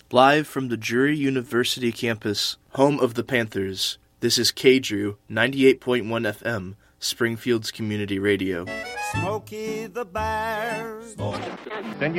Live from the Drury University campus, home of the Panthers, this is KDRU 98.1 FM, Springfield's community radio. Smokey the Bear.